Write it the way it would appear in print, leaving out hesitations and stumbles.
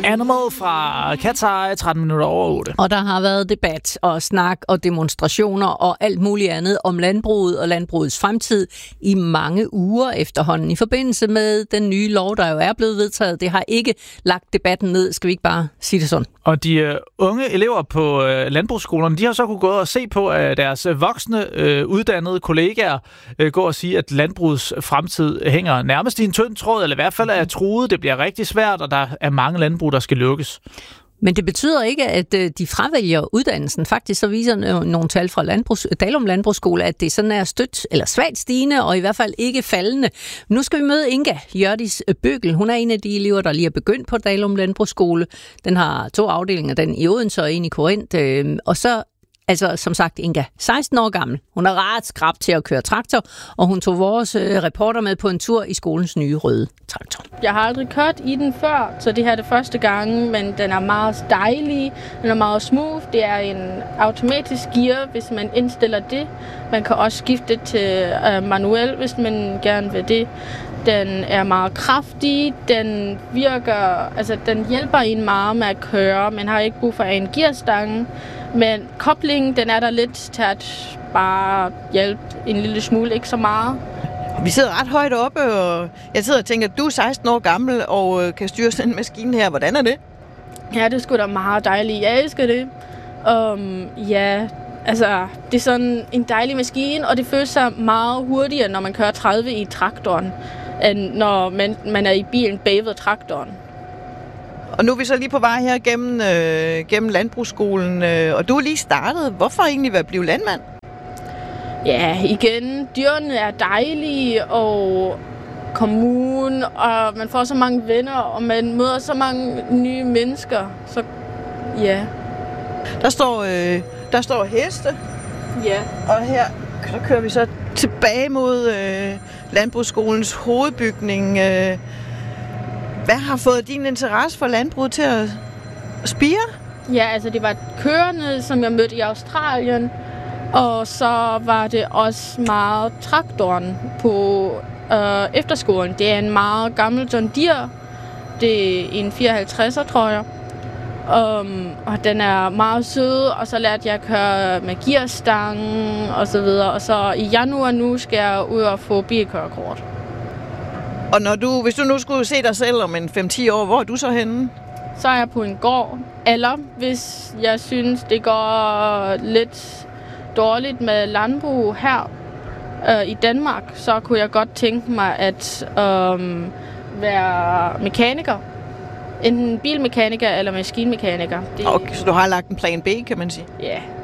Animal fra Cat's Eye, 13 minutter over 8. Og der har været debat og snak og demonstrationer og alt muligt andet om landbruget og landbrugets fremtid i mange uger efterhånden i forbindelse med den nye lov, der jo er blevet vedtaget. Det har ikke lagt debatten ned, skal vi ikke bare sige det sådan. Og de unge elever på landbrugsskolerne, de har så kunne gå og se på deres voksne uddannede kollegaer gå og sige, at landbrugets fremtid hænger nærmest i en tynd tråd, eller i hvert fald er truet. Det bliver rigtig svært, og der er mange landbrug, der skal lukkes. Men det betyder ikke, at de fravælger uddannelsen. Faktisk så viser nogle tal fra Dalum Landbrugsskole, at det sådan er stødt eller svagt stigende, og i hvert fald ikke faldende. Nu skal vi møde Inga Hjørdis Bøgel. Hun er en af de elever, der lige er begyndt på Dalum Landbrugsskole. Den har 2 afdelinger, den i Odense og en i Korinth. Og så altså, som sagt, Inga, 16 år gammel. Hun er ret skrap til at køre traktor, og hun tog vores reporter med på en tur i skolens nye røde traktor. Jeg har aldrig kørt i den før, så det her er det første gang, men den er meget dejlig, den er meget smooth. Det er en automatisk gear, hvis man indstiller det. Man kan også skifte til manuel, hvis man gerne vil det. Den er meget kraftig, den virker, altså den hjælper en meget med at køre. Man har ikke brug for en gearstange, men koblingen, den er der lidt til at bare hjælpe en lille smule, ikke så meget. Vi sidder ret højt oppe, og jeg sidder og tænker, at du er 16 år gammel og kan styre sådan en maskine her. Hvordan er det? Ja, det er sgu da meget dejligt. Jeg elsker det. Ja, altså, det er sådan en dejlig maskine, og det føles sig meget hurtigere, når man kører 30 i traktoren, end når man er i bilen bagved traktoren. Og nu er vi så lige på vej her gennem landbrugsskolen, og du er lige startet. Hvorfor egentlig være blive landmand? Ja, igen, dyrene er dejlige, og kommunen, og man får så mange venner, og man møder så mange nye mennesker. Så ja. Der står heste. Ja. Og her så kører vi så tilbage mod landbrugsskolens hovedbygning. Hvad har fået din interesse for landbruget til at spire? Ja, altså det var køerne, som jeg mødte i Australien. Og så var det også meget traktoren på efterskolen. Det er en meget gammel John Deere. Det er en 54'er, tror jeg. Og den er meget sød, og så lærte jeg at køre med gearstangen og så videre. Og så i januar nu skal jeg ud og få bilkørekort. Og hvis du nu skulle se dig selv om en 5-10 år, hvor er du så henne? Så er jeg på en gård. Eller hvis jeg synes, det går lidt dårligt med landbrug her i Danmark, så kunne jeg godt tænke mig at være mekaniker. Enten bilmekaniker eller maskinmekaniker. Okay, så du har lagt en plan B, kan man sige? Ja.